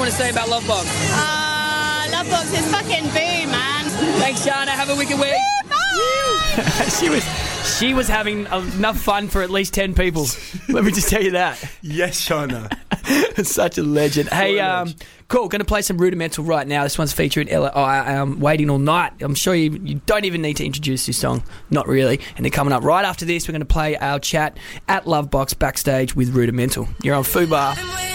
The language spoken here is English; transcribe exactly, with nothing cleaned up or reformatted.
want to say about Lovebox? Uh, Lovebox is fucking boom, man. Thanks, Shana. Have a wicked week. Bye. she was she was having enough fun for at least ten people. Let me just tell you that. Yes, Shana. Such a legend. Hey, um, cool. Going to play some Rudimental right now. This one's featuring Ella. I am Waiting All Night. I'm sure you, you don't even need to introduce this song. Not really. And then coming up right after this, we're going to play our chat at Lovebox backstage with Rudimental. You're on Fubar.